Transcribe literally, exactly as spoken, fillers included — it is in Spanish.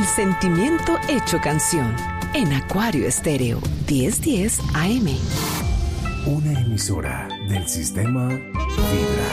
El sentimiento hecho canción. En Acuario Estéreo, diez diez A M. Una emisora del sistema Vibra.